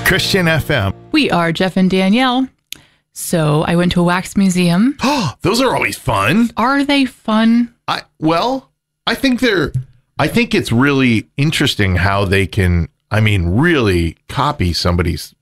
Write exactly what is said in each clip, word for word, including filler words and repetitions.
Christian F M. We are Jeff and Danielle. So I went to a wax museum. Oh, those are always fun. Are they fun? I well, I think they're. I think it's really interesting how they can. I mean, really copy somebody's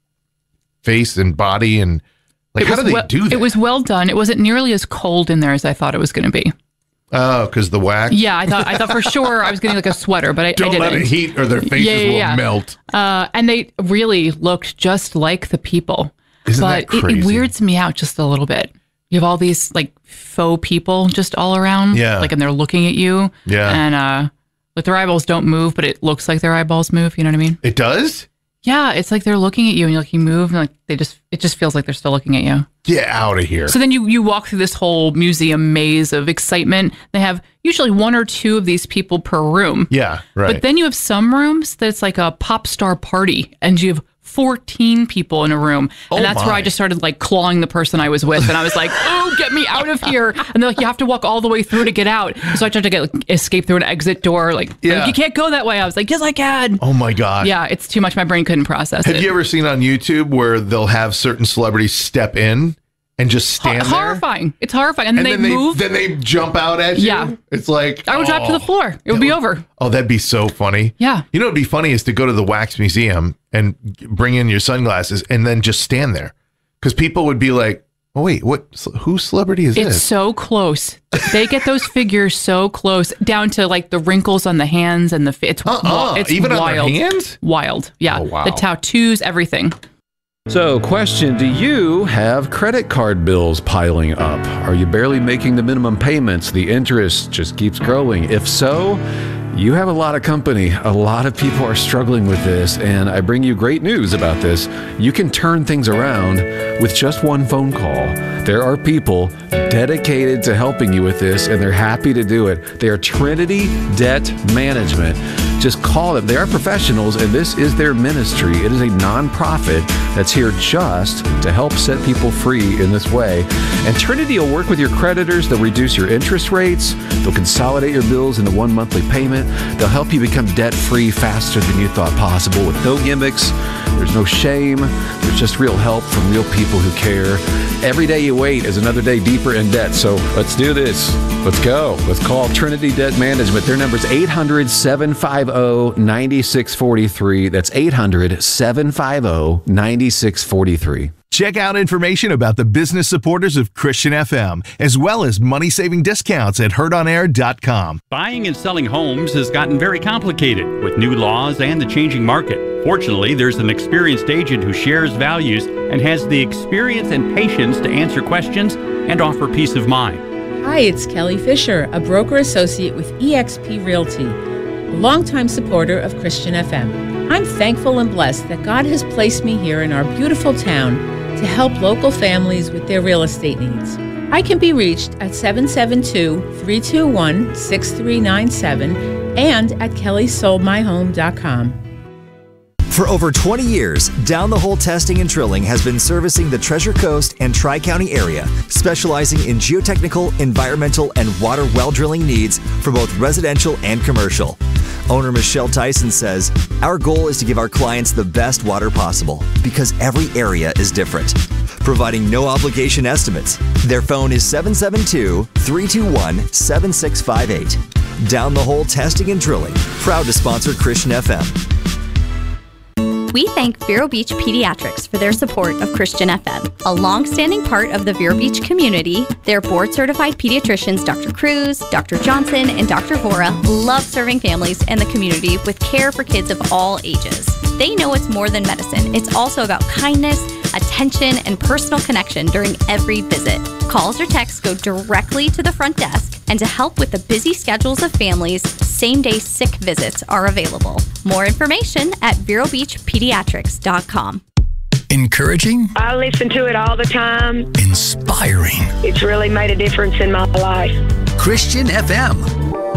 face and body and like It how was do they well- do that? It was well done. It wasn't nearly as cold in there as I thought it was going to be. Oh, because the wax. Yeah, I thought I thought for sure I was getting like a sweater, but I, Don't I didn't. let it heat or their faces Yeah, yeah, will yeah. melt. Uh, and they really looked just like the people. Isn't but that it, crazy? it weirds me out just a little bit. You have all these like faux people just all around. Yeah. Like, and they're looking at you. Yeah. And uh, like their eyeballs don't move, but it looks like their eyeballs move. You know what I mean? It does? Yeah. It's like they're looking at you and you're like, you move and like they just, it just feels like they're still looking at you. Get out of here. So then you, you walk through this whole museum maze of excitement. They have usually one or two of these people per room. yeah, right. But then you have some rooms that's like a pop star party and you have fourteen people in a room. And Oh that's where my. I just started like clawing the person I was with. And I was like, oh, get me out of here. And they're like, you have to walk all the way through to get out. So I tried to get like, escape through an exit door. Like, Yeah. like, you can't go that way. I was like, yes, I can. oh my God. Yeah, it's too much. My brain couldn't process Have it. you ever seen on YouTube where they'll have certain celebrities step in and just stand Ho- there? horrifying. It's horrifying. And then And they then move. they then they jump out at you. Yeah. It's like I would drop to the oh. floor. It would be over. Oh, that'd be so funny. Yeah. You know what'd be funny is to go to the wax museum and bring in your sunglasses and then just stand there. Because people would be like, oh, wait, what? Whose celebrity is It's this? so close. They get those figures so close down to like the wrinkles on the hands and the fa- it's Uh-uh. wi- it's Even wild. on their hands? Wild. Yeah. Oh, wow. The tattoos, everything. So, question, do you have credit card bills piling up? Are you barely making the minimum payments? The interest just keeps growing. If so, you have a lot of company. A lot of people are struggling with this, and I bring you great news about this. You can turn things around with just one phone call. There are people dedicated to helping you with this, and they're happy to do it. They are Trinity Debt Management. Just call them. They are professionals, and this is their ministry. It is a nonprofit that's here just to help set people free in this way. And Trinity will work with your creditors. They'll reduce your interest rates. They'll consolidate your bills into one monthly payment. They'll help you become debt-free faster than you thought possible with no gimmicks. There's no shame. There's just real help from real people who care. Every day you wait is another day deeper in debt. So let's do this. Let's go. Let's call Trinity Debt Management. Their number is eight hundred, seven five zero, nine six four three. That's eight hundred, seven five zero, nine six four three. Check out information about the business supporters of Christian F M, as well as money-saving discounts at heard on air dot com. Buying and selling homes has gotten very complicated with new laws and the changing market. Fortunately, there's an experienced agent who shares values and has the experience and patience to answer questions and offer peace of mind. Hi, it's Kelly Fisher, a broker associate with E X P Realty, a longtime supporter of Christian F M. I'm thankful and blessed that God has placed me here in our beautiful town to help local families with their real estate needs. I can be reached at seven seven two, three two one, six three nine seven and at kelly sold my home dot com. For over twenty years, Down the Hole Testing and Drilling has been servicing the Treasure Coast and Tri-County area, specializing in geotechnical, environmental, and water well drilling needs for both residential and commercial. Owner Michelle Tyson says, our goal is to give our clients the best water possible because every area is different. Providing no obligation estimates. Their phone is seven seven two, three two one, seven six five eight. Down the Hole Testing and Drilling, proud to sponsor Christian F M. We thank Vero Beach Pediatrics for their support of Christian F M. A long-standing part of the Vero Beach community, their board-certified pediatricians Doctor Cruz, Doctor Johnson, and Doctor Vora love serving families and the community with care for kids of all ages. They know it's more than medicine. It's also about kindness, attention, and personal connection during every visit. Calls or texts go directly to the front desk, and to help with the busy schedules of families, same-day sick visits are available. More information at vero beach pediatrics dot com. Encouraging? I listen to it all the time. Inspiring? It's really made a difference in my life. Christian F M.